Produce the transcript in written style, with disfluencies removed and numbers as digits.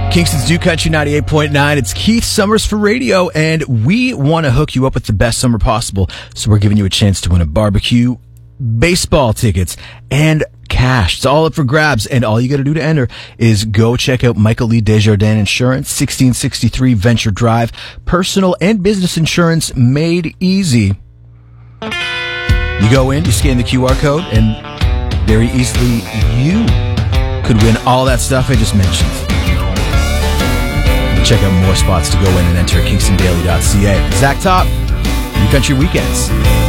Kingston's New Country 98.9. It's Keith Summers for radio, and we want to hook you up with the best summer possible. So we're giving you a chance to win a barbecue, baseball tickets, and cash. It's all up for grabs, and all you got to do to enter is go check out Michael Lee Desjardins Insurance, 1663 Venture Drive. Personal and business insurance made easy. You go in, you scan the QR code, and very easily you could win all that stuff I just mentioned. Check out more spots to go in and enter at KingstonDaily.ca. Zach Top, New Country Weekends.